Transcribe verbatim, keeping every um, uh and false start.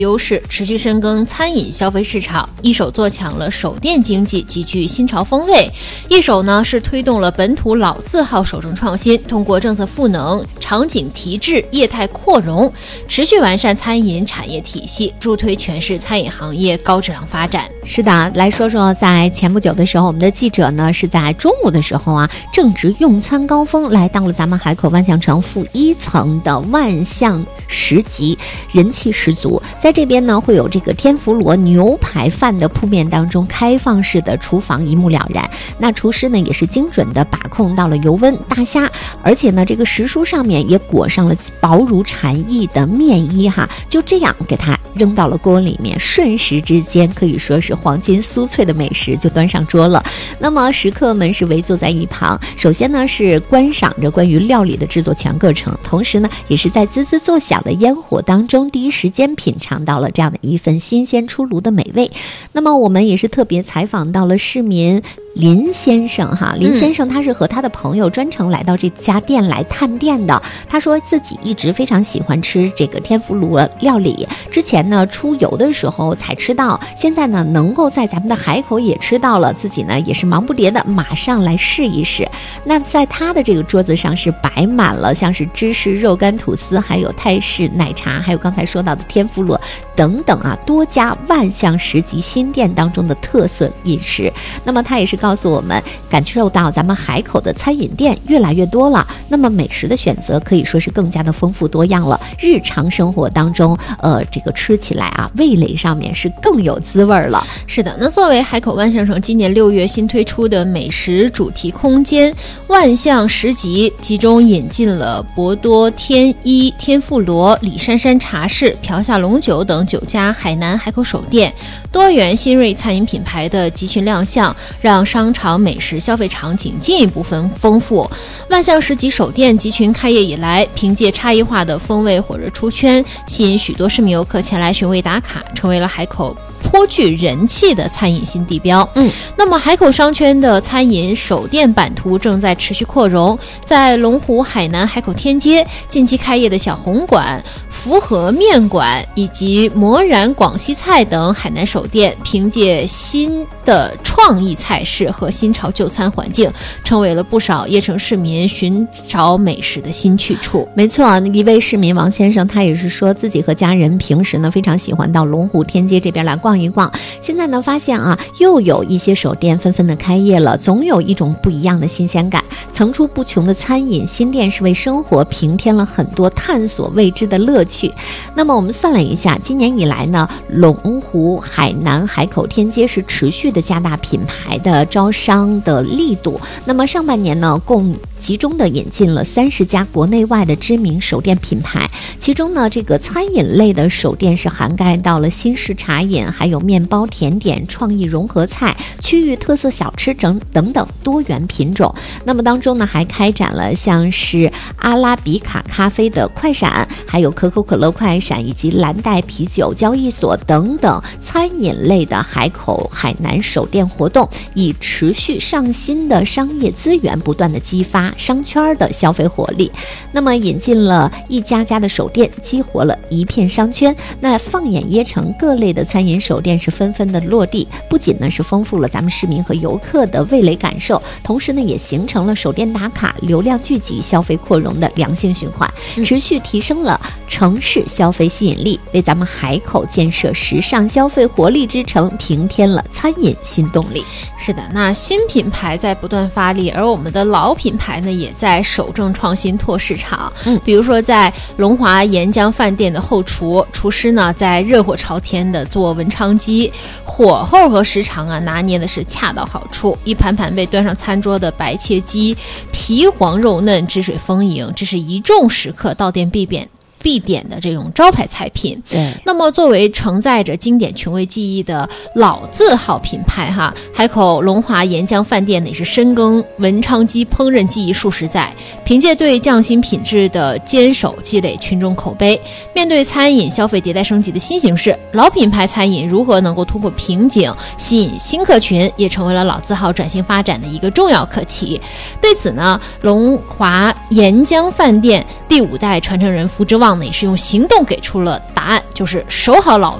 优势，持续深耕餐饮消费市场，一手做强了手店经济，极具新潮风味；一手呢是推动了本土老字号守正创新，通过政策赋能、场景提质、业态扩容，持续完善餐饮产业体系，助推全市餐饮行业高质量发展。 是的，来说说在前不久的时候，我们的记者呢是在中午的时候啊，正值用餐高峰，来到了咱们海口万象城负一层的万象食集，人气十足。在这边呢会有这个天妇罗牛排饭的铺面当中，开放式的厨房一目了然。那厨师呢也是精准的把控到了油温大虾，而且呢这个食蔬上面也裹上了薄如蝉翼的面衣哈，就这样给它扔到了锅里面，瞬时之间可以说是黄金酥脆的美食就端上桌了。那么食客们是围坐在一旁，首先呢是观赏着关于料理的制作全过程，同时呢也是在滋滋作响的烟火当中第一时间品尝到了这样的一份新鲜出炉的美味。那么我们也是特别采访到了市民林先生哈，林先生他是和他的朋友专程来到这家店来探店的。他说自己一直非常喜欢吃这个天妇罗料理，之前呢出游的时候才吃到，现在呢能够在咱们的海口也吃到了，自己呢也是忙不迭的马上来试一试。那在他的这个桌子上是摆满了像是芝士肉干吐司，还有泰式奶茶，还有刚才说到的天妇罗等等啊，多家万象食集新店当中的特色饮食。那么他也是告诉我们，感受到咱们海口的餐饮店越来越多了，那么美食的选择可以说是更加的丰富多样了。日常生活当中，呃，这个吃起来啊，味蕾上面是更有滋味了。 是的，那作为海口万象城今年六月新推出的美食主题空间万象食集，其中引进了博多、天一、天妇罗、李珊珊茶室、瓢下龙酒等九家海南海口首店，多元新锐餐饮品牌的集群亮相，让商场美食消费场景进一步丰丰富。万象食集首店集群开业以来，凭借差异化的风味火热出圈，吸引许多市民游客前来寻味打卡，成为了海口颇具人气的餐饮新地标。嗯，那么海口商圈的餐饮首店版图正在持续扩容，在龙湖海南海口天街近期开业的小红馆、福和面馆以及魔染广西菜等海南首店，凭借新的创意菜式和新潮就餐环境，成为了不少夜城市民寻找美食的新去处。 没错，一位市民王先生他也是说自己和家人平时呢非常喜欢到龙湖天街这边来逛一逛，现在呢发现啊又有一些手店纷纷的开业了，总有一种不一样的新鲜感。层出不穷的餐饮新店是为生活平添了很多探索未知的乐趣。那么我们算了一下，今年以来呢，龙湖海南海口天街是持续的加大品牌的招商的力度。那么上半年呢，共集中的引进了三十家国内外的知名手店品牌，其中呢这个餐饮类的手店是涵盖到了新式茶饮，还有面包甜点、创意融合菜、区域特色小吃等等等多元品种。那么当中呢还开展了像是阿拉比卡咖啡的快闪，还有可口可乐快闪，以及蓝带啤酒交易所等等餐饮类的海口海南手店活动，以持续上新的商业资源不断的激发商圈的消费活力。那么引进了一家家的手店，激活了一片商圈。那放眼椰城，各类的餐饮手店是纷纷的落地，不仅呢是丰富了咱们市民和游客的味蕾感受，同时呢也形成了手店打卡、流量聚集、消费扩容的良性循环，持续提升了城市消费吸引力，为咱们海口建设时尚消费活力之城平添了餐饮新动力。 是的，那新品牌在不断发力，而我们的老品牌呢也在守正创新拓市场。嗯，比如说在龙华沿江饭店的后厨，厨师呢在热火朝天的做文昌鸡，火候和时长啊拿捏的是恰到好处，一盘盘被端上餐桌的白切鸡，皮黄肉嫩，汁水丰盈，这是一众食客到店必点必点的这种招牌菜品。 对， 那么作为承载着经典群味记忆的老字号品牌哈，海口龙华沿江饭店也是深耕文昌鸡烹饪技艺数十载，凭借对匠心品质的坚守，积累群众口碑。面对餐饮消费迭代升级的新形势，老品牌餐饮如何能够突破瓶颈，吸引新客群，也成为了老字号转型发展的一个重要课题。对此呢，龙华沿江饭店第五代传承人福之旺棒呢也是用行动给出了答案，就是守好老